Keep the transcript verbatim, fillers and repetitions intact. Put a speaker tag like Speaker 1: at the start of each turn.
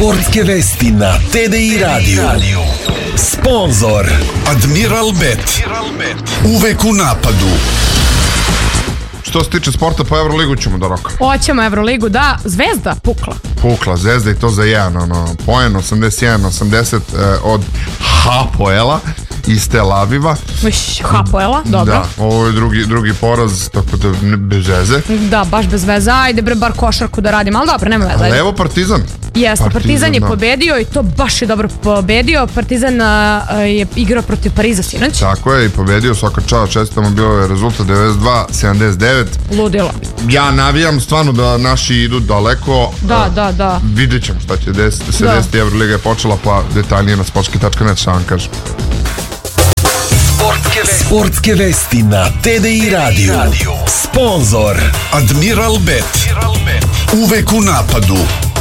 Speaker 1: Sportske vesti na T D I radiju. Sponzor
Speaker 2: Admiral Bet. Uvek u napadu.
Speaker 3: Što se tiče sporta, po Euroligu ćemo da roka.
Speaker 4: Hoćemo Euroligu, da. Zvezda pukla.
Speaker 3: Pukla Zvezda i to za jedan, ono, poen osamdeset jedan osamdeset eh, od Hapoela iz Tel Aviva.
Speaker 4: Viš, Hapoela, dobro.
Speaker 3: Da, ovo je drugi, drugi poraz, tako da ne, bez veze.
Speaker 4: Da, baš bez veze. Ajde bre, bar košarku da radim, ali dobro, nema veze.
Speaker 3: Ali evo Partizan.
Speaker 4: Jeste, Partizan, Partizan je
Speaker 3: da.
Speaker 4: pobedio i to baš je dobro pobedio. Partizan uh, je igrao protiv Pariza sinoć.
Speaker 3: Tako je, i pobedio, svaka čao, čestitamo, bilo je rezultat devedeset dva sedamdeset devet.
Speaker 4: Ludilo.
Speaker 3: Ja navijam stvarno da naši idu daleko.
Speaker 4: Da, da, da.
Speaker 3: Vidjet ćemo šta će desiti. sedamdeseta Euroliga je počela, pa detaljnije na sportski tačka net, šta vam kažem.
Speaker 1: Sportske vesti, Sportske vesti na T D I radiju. Sponzor
Speaker 2: Admiral Bet. Uvek u napadu.